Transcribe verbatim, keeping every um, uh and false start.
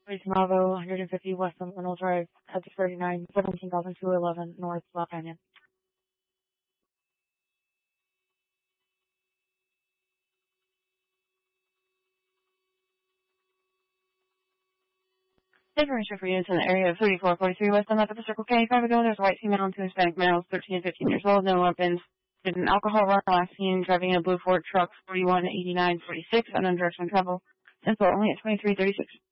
Place Bravo, one fifty West Seminole Drive, at thirty-nine, seventeen thousand two hundred eleven North Bluff Canyon. Information for units in the area of thirty-four forty-three West on the Circle K. Five ago, there's a white female and two Hispanic males, thirteen and fifteen years old, no weapons. Did an alcohol run last seen driving a blue Ford truck, forty-one eighty-nine forty-six, unknown direction of travel. Info only at twenty-three thirty-six.